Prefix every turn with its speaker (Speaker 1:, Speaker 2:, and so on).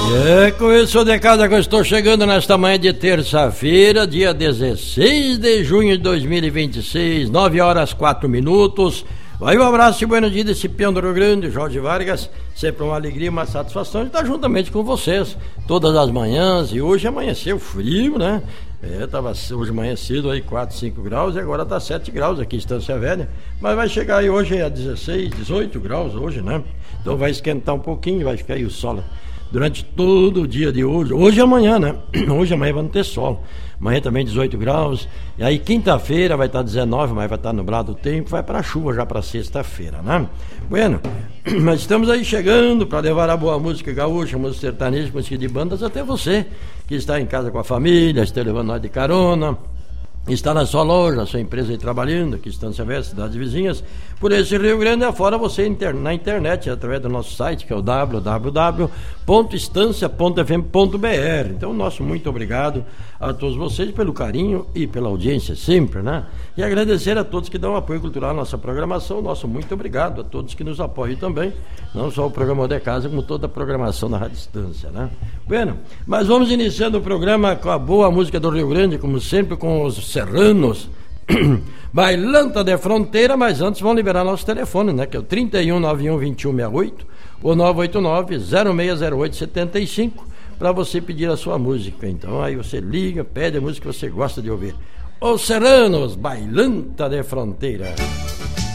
Speaker 1: É com isso de casa que eu estou chegando nesta manhã de terça-feira, dia 16 de junho de 2026, 9 horas 4 minutos. Vai um abraço e buenos dias desse peão do Rio Grande, Jorge Vargas. Sempre uma alegria, uma satisfação de estar juntamente com vocês todas as manhãs. E hoje amanheceu frio, né? Tava hoje amanhecido aí 4, 5 graus e agora tá 7 graus aqui em Estância Velha. Mas vai chegar aí hoje a 16, 18 graus hoje, né? Então vai esquentar um pouquinho, vai ficar aí o sol durante todo o dia de hoje. Hoje e amanhã, né? Hoje e amanhã vai ter sol. Amanhã também 18 graus. E aí quinta-feira vai estar 19, mas vai estar nublado o tempo. Vai para chuva já para sexta-feira, né? Bueno, mas estamos aí chegando para levar a boa música gaúcha, música sertaneja, música de bandas até você que está em casa com a família, está levando nós de carona, está na sua loja, na sua empresa aí trabalhando, aqui em Estância Velha, cidades vizinhas, por esse Rio Grande afora, você na internet, através do nosso site, que é o www.estancia.fm.br. Então, nosso muito obrigado a todos vocês pelo carinho e pela audiência sempre, né? E agradecer a todos que dão apoio cultural à nossa programação, nosso muito obrigado a todos que nos apoiam também, não só o programa de casa, como toda a programação da Rádio Estância, né? Bueno, mas vamos iniciando o programa com a boa música do Rio Grande, como sempre, com os serranos, Bailanta de Fronteira, mas antes vão liberar nosso telefone, né? Que é o 3191-2168 ou 989-0608-75 para você pedir a sua música. Então aí você liga, pede a música que você gosta de ouvir. Os Serranos, Bailanta de Fronteira.